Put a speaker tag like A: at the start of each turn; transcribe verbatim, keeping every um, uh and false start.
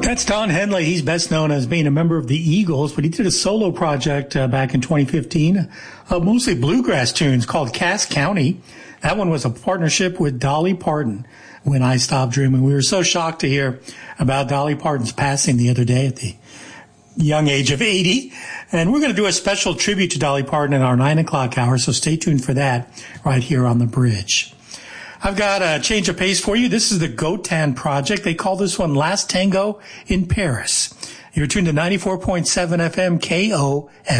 A: That's Don Henley. He's best known as being a member of the Eagles, but he did a solo project uh, back in twenty fifteen, uh, mostly bluegrass tunes called Cass County. That one was a partnership with Dolly Parton, When I Stopped Dreaming. We were so shocked to hear about Dolly Parton's passing the other day at the young age of eighty. And we're going to do a special tribute to Dolly Parton in our nine o'clock hour, so stay tuned for that right here on The Bridge. I've got a change of pace for you. This is the Gotan Project. They call this one Last Tango in Paris. You're tuned to ninety-four point seven F M K O F M.